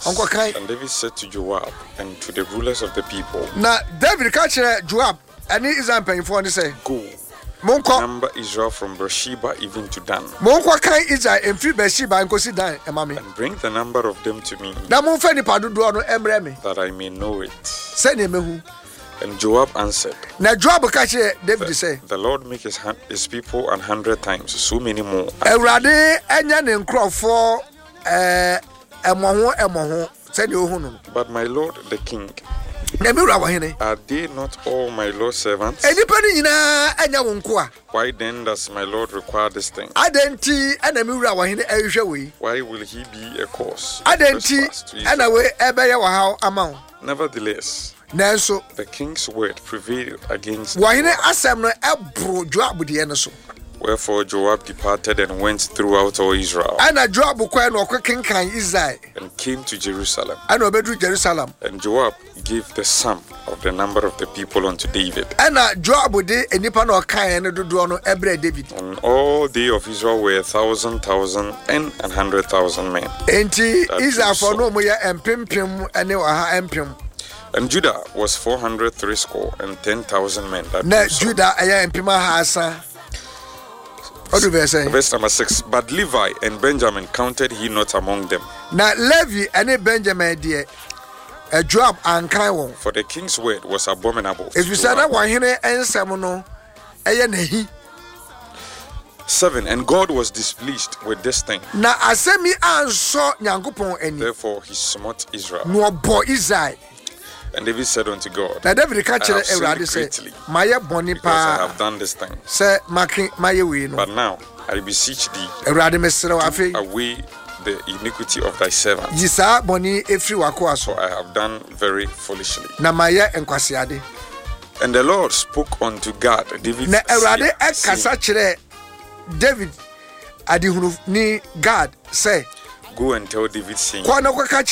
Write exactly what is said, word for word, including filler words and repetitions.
And David said to Joab and to the rulers of the people, Now David catch Joab and he is paying for and say, Go, Monko number Israel from Beersheba even to Dan, Monko kai Israel and free Beersheba and go sit down, Mammy. and bring the number of them to me, Now Monfeni Padu do no embreme. that I may know it. Send him who. And Joab answered, Now Joab catch David say, The Lord make his, hand, his people an hundred times, so many more. Erade enya ne nkro for eh emoho emoho send you hu no. But my Lord the king, Na mi ra hene. are they not all my Lord's servants? Enipa ni nyina enya wo nko a. Why then does my Lord require this thing? Adenti ana mi ra hene ehwe we. Why will he be a cause? Adenti ana we ebeye wa haw ama wo. Nevertheless, Nanso the king's word prevailed against wa hene Joab. asem no ebro Joab de ne so. Wherefore Joab departed and went throughout all Israel, Ana Joab kwa na okwekenkan Israel. and came to Jerusalem. Ana obedru Jerusalem. And Joab gave the sum of the number of the people unto David. Ana Joab de enipa na okan ne dodo no ebre David. And all they of Israel were a thousand, thousand, and an hundred thousand men. Enti That Israel is for so. no mo ya empempem ene wa ha empem. And Judah was four hundred threescore and ten thousand men. That Na do so. Judah aya empema ha asa. What do we say? Verse number six. But Levi and Benjamin counted he not among them. Na Levi ene Benjamin de e Joab ankan won. For the king's word was abominable. to If you say that Joab. one hene ensem no eye nahi. Seven. And God was displeased with this thing. Na asemi anso Nyankopon ani. Therefore he smote Israel. No bo Israel. And David said unto God, Na David ka I kire have sinned Ewurade say greatly, maye boni because I pa have done this thing. say makin maye we no. But now I beseech thee, Ewurade mesere wa afi. away the iniquity of thy servant, Yisa boni efri wako aso. for I have done very foolishly. Na maye enkwasiade. And the Lord spoke unto Gad, David, Na Ewurade ekasa kire David adihunu ni God say Go and tell David, saying, kwa na kwa